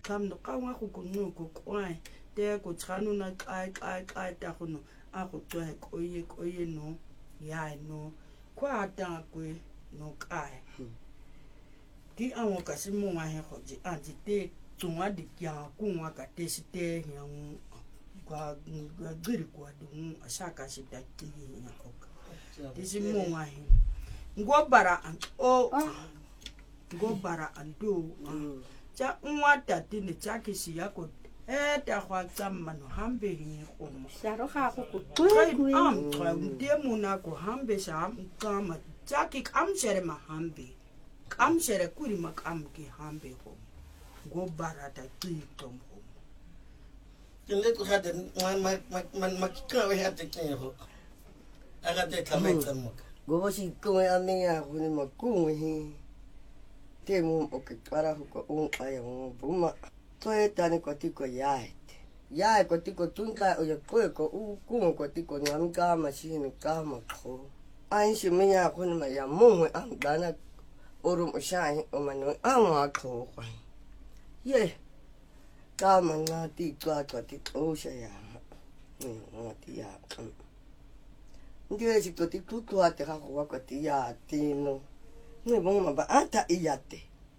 kam no ka wa go kunu go kwai te go tshanu na kai ta go no a go tswa ko ye no ya no kwa ta kwe no kai di a mo ka se mo wa he go ji a ji te tungwa di kya ku wa ka te se te yang kwa giri kwa du asaka se ta ti ya ko di se mo wa he ngobara an o ngobara an do cha nwata tini chaki si yako ta kwa tsama no hambe ni ko Saro ga go go twe kwa ndemu na ko hambe sa kama chaki kamshere ma hambe kamshere kuri makam ki hambe ko ngobara ta titom ko Kile ko hade man makika we hade kinyo aga te kameta mo Go si ko ame ya ko ni maku hi te mo o ke para ko un ai mo buma to e tani ko tiko ya ko tiko tunka o ya ko u ku ko tiko nyam ka ma si ni ka ma ko ai si me ya ko ni ma ya mo am dana orum shai o ma no am ko ko ye ka ma na ti ka ti o sha ya ni ma ti ya Ndiye si to ti tutu ate ka ko ko ti ya ti no ni bon ma ba anta iyate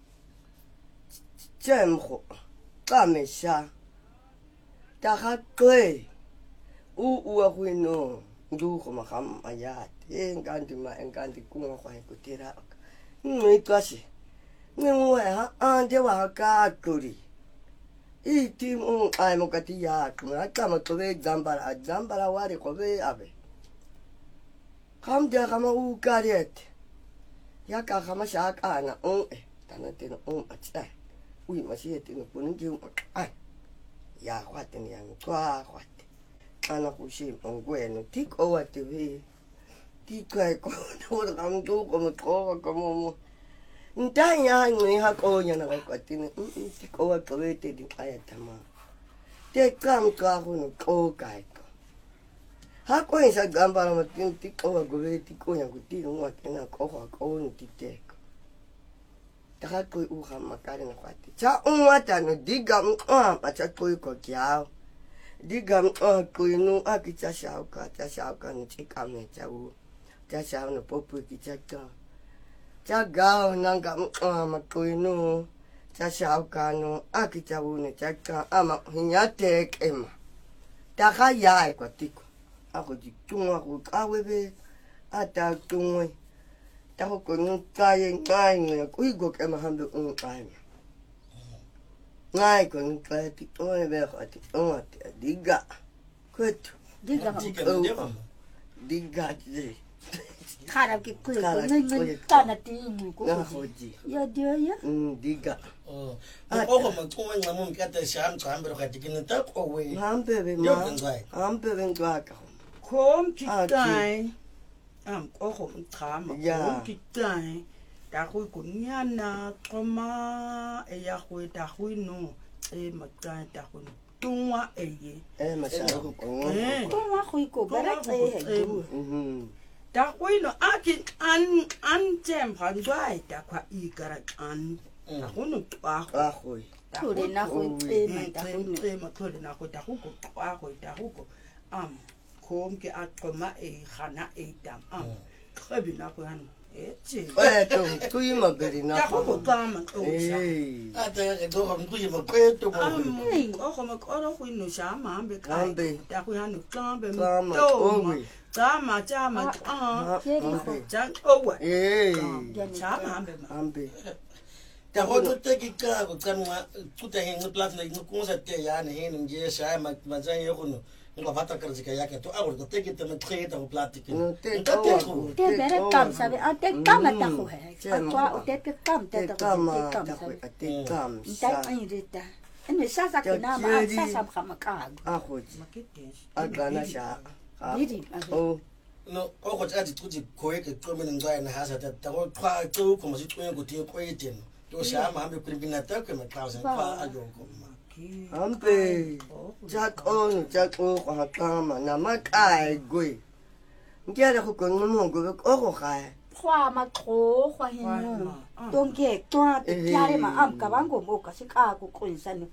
Jemho kamesha ta ha kwe u a huino du ko ma kham ayate engandi kunga kwa ko tira ni kasi ni mo ha ande wa ka kuri iti mo ai mo ka ti ya kuma ka mo to ve jambara wari ko ve ave Kam dia kama u kariet. Ya ka kama sha ka na tanate no atsa. Ui masih tino punin ju ai. Ya kwate ni ang kwa kwate. Ana ku shi ongweno tik o ate vi. Tik ko no kam tu ko mo. Ntanya ni ha ko nya na ko tini. Tik o ate ve te di ai tama. Te kam ka no ko kai. Hako isa gambara matin tiko wa gobe tiko nya guti no akena ko ko no titeko. Taka ko u ha makare na kwati. Cha unwata no diga pacha ko kyao. Diga ko no akicha shauka no chika me cha u. Cha shau no popu kichaka. Cha gao nanga ma ko no cha shauka no akicha u no chaka ama hinyate kema. Taka ya ko tiko. Ako di tunga ko kawebe ata tunga ta ko no kai ngai ko igo ke ma hambe kai ngai ko no kai ti to e be ko ti to diga kut diga di Cara que cuida, não tá na tinha, ya dia ya. Diga. Ako mo tuwa nga mo kata sham chambro ka tikina ta ko we. Hambe be ma. Hambe ben ka. Kom kitai ko trama kom kitai ta go kunyana koma e ya go ta go no e makai ta go tunwa eye ma sa go tunwa go ko bara e ta go no aki an tem handai ta kwa I gara an ta go no twa go tole na go ma tole na go ta go twa go ta go kom ke akoma e khana e dam khabina ko han eche to yima berina ko kama o sha ata ke do ko yima ko to mo ko ma ko ro no sha ma be kai ta ko han klambe to chama jan owa chama ambe ta ko to te ki ka ko kanwa tuta hen plat na ko sa te ya ne hen nje sha ma jan yo no Nga vata karzika yake to awur ko teke te metre ta plastic no te bere kam sabe ate kam ta ko he atwa o te kam te kam ta ai rita ene sasa kana ma sasa kama ka akhoji agana sha oh no o ko tsa tsuji ko e ke to men ngwa na hasa ta ko twa tsu ko mo si twen ko te ko e ten to sha ma me pribina ta ko me ka sa pa ayo ko Ampe, Jack ko hakama na makai gwe. Ngiya go ko ngomo go go ga. Khwa makho khwa heno. Tonke twa te kyare ma am ka bango mo ka se ka go konsano.